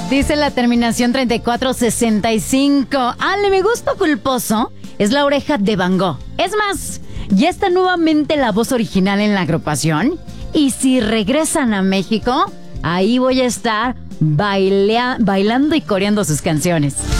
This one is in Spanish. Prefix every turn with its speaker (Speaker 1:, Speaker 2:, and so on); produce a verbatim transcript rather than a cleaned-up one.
Speaker 1: Dice la terminación treinta y cuatro sesenta y cinco. Ale, mi gusto culposo es la oreja de Van Gogh. Es más, ya está nuevamente la voz original en la agrupación. Y si regresan a México, ahí voy a estar bailea- bailando y coreando sus canciones.